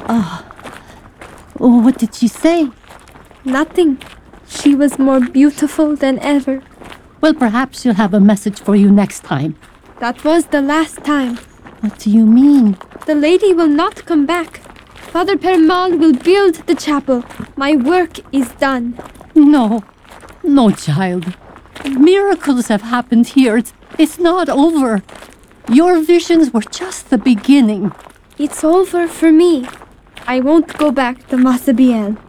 Oh, what did she say? Nothing. She was more beautiful than ever. Well, perhaps she'll have a message for you next time. That was the last time. What do you mean? The lady will not come back. Father Permal will build the chapel. My work is done. No, child. Miracles have happened here. It's not over. Your visions were just the beginning. It's over for me. I won't go back to Masabiel.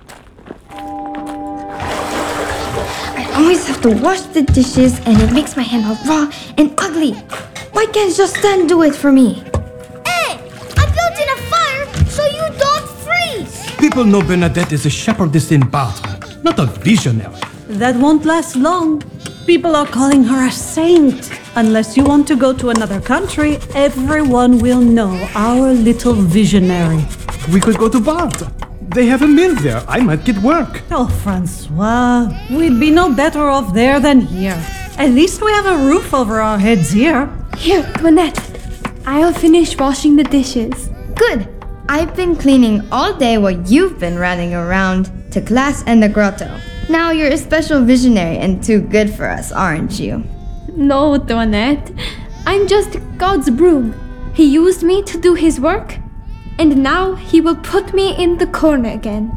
I always have to wash the dishes and it makes my hand all raw and ugly. Why can't Justin do it for me? Hey! I built in a fire so you don't freeze! People know Bernadette is a shepherdess in Bartre, not a visionary. That won't last long. People are calling her a saint. Unless you want to go to another country, everyone will know our little visionary. We could go to Bartre. They have a mill there. I might get work. Oh, Francois, we'd be no better off there than here. At least we have a roof over our heads here. Here, Toinette. I'll finish washing the dishes. Good. I've been cleaning all day while you've been running around to class and the grotto. Now you're a special visionary and too good for us, aren't you? No, Toinette. I'm just God's broom. He used me to do his work, and now he will put me in the corner again.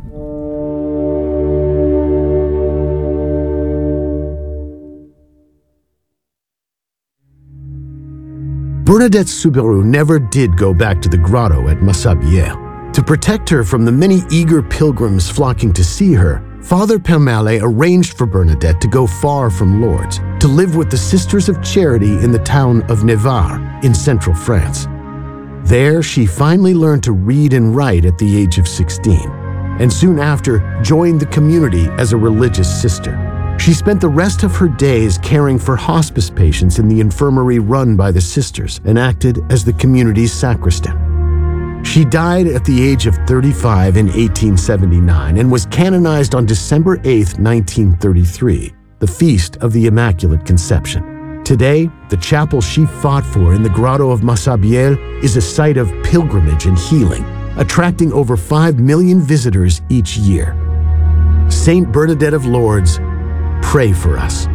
Bernadette Soubirous never did go back to the grotto at Massabielle. To protect her from the many eager pilgrims flocking to see her, Father Permalet arranged for Bernadette to go far from Lourdes, to live with the Sisters of Charity in the town of Navarre in central France. There, she finally learned to read and write at the age of 16, and soon after joined the community as a religious sister. She spent the rest of her days caring for hospice patients in the infirmary run by the sisters and acted as the community's sacristan. She died at the age of 35 in 1879 and was canonized on December 8, 1933, the feast of the Immaculate Conception. Today, the chapel she fought for in the grotto of Massabielle is a site of pilgrimage and healing, attracting over 5 million visitors each year. Saint Bernadette of Lourdes, pray for us.